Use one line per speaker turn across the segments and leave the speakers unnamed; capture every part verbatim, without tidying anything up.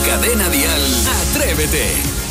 Cadena Dial, Atrévete.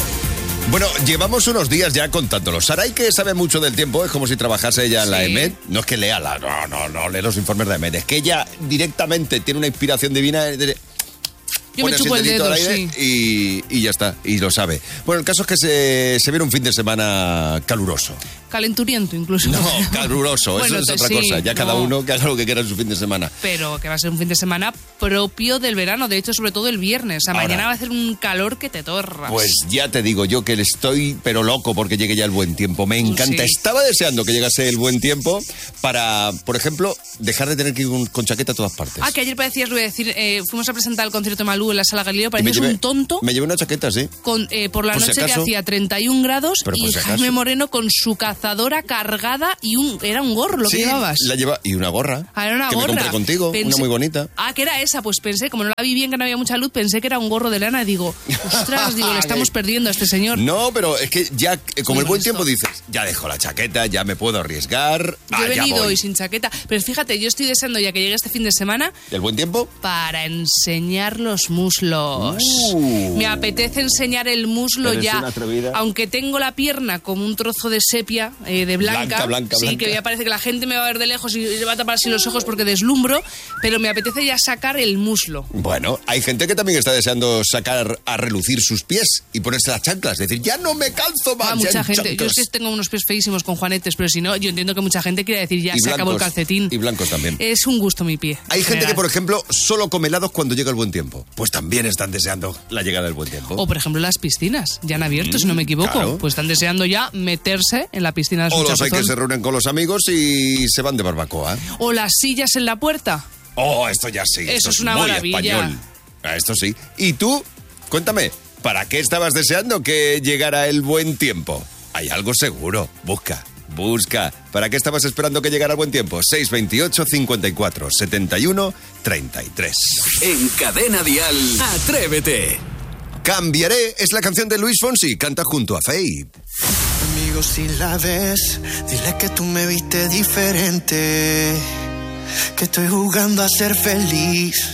Bueno, llevamos unos días ya contándolo. Saray, que sabe mucho del tiempo, es como si trabajase ella en la
Sí.
E M E D. No es que lea la, no, no, no, lee los informes de E M E D. Es que ella directamente tiene una inspiración divina. De,
Yo me
pone así
chupo el
dedito
dedo,
al aire
sí.
y, y ya está, y lo sabe. Bueno, el caso es que se, se viene un fin de semana caluroso.
Calenturiento incluso.
No, caluroso,
Bueno,
eso es otra
sí,
cosa. Ya cada
no.
uno que haga lo que quiera en su fin de semana.
Pero que va a ser un fin de semana propio del verano. De hecho, sobre todo el viernes. O sea,
Ahora,
mañana va a hacer un calor que te torras.
Pues ya te digo yo que estoy pero loco porque llegue ya el buen tiempo. Me encanta.
Sí.
Estaba deseando que llegase el buen tiempo para, por ejemplo, dejar de tener que ir con, con chaqueta a todas partes.
Ah, que ayer parecías, lo voy a decir, eh, fuimos a presentar el concierto de Malú en la Sala Galileo,
Y me
parecías
llevé-
un tonto
Me llevé una chaqueta, sí.
con, eh, por la
por si
noche
acaso.
que hacía treinta y un grados
Pero por
y
si acaso.
Jaime Moreno con su cazadora cargada y un era un gorro lo
Sí,
que llevabas.
la lleva y una gorra.
Ah, era una
que
gorra.
me compré contigo,
Pensé-
una muy bonita.
Ah, que era esa, pues pensé, como no la vi bien, que no había mucha luz, pensé que era un gorro de lana y digo, ostras, digo, le estamos perdiendo a este señor.
No, pero es que ya, eh, como
Muy
el buen
molesto.
tiempo dices, ya dejo la chaqueta, ya me puedo arriesgar.
Yo he
allá
venido
voy.
hoy sin chaqueta, pero fíjate, yo estoy deseando ya que llegue este fin de semana
¿El buen tiempo?
para enseñar los muslos.
Uh.
Me apetece enseñar el muslo
Eres
ya,
una atrevida.
aunque tengo la pierna como un trozo de sepia, eh, de blanca,
Blanca, blanca,
sí,
blanca.
que ya parece que la gente me va a ver de lejos y se va a tapar así los ojos porque deslumbro, pero me apetece ya sacar el muslo.
Bueno, hay gente que también está deseando sacar a relucir sus pies y ponerse las chanclas. Es decir, ya no me calzo más.
Ah,
ya
mucha
en
gente. Yo
chanclas.
es que tengo unos pies feísimos con juanetes, pero si no, yo entiendo que mucha gente quiere decir ya
Y
se acabó el
blancos,
calcetín.
y blancos también.
Es un gusto mi pie.
Hay
en
gente que,
general.
por ejemplo, solo come helados cuando llega el buen tiempo. Pues también están deseando la llegada del buen tiempo.
O, por ejemplo, las piscinas. Ya han abierto,
Mm,
si no me equivoco.
claro.
Pues están deseando ya meterse en la piscina de su
O los hay
chapuzón.
que se reúnen con los amigos y se van de barbacoa.
O las sillas en la puerta.
Oh, esto ya sí.
Eso
esto
es una
muy
maravilla.
español. Ah, esto sí. ¿Y tú? Cuéntame, ¿para qué estabas deseando que llegara el buen tiempo? Hay algo seguro. Busca, busca. ¿Para qué estabas esperando que llegara el buen tiempo? seis veintiocho, cincuenta y cuatro, setenta y uno, treinta y tres.
En Cadena Dial, Atrévete.
Cambiaré es la canción de Luis Fonsi. Canta junto a Faye.
Amigo, si la ves, dile que tú me viste diferente, que estoy jugando a ser feliz.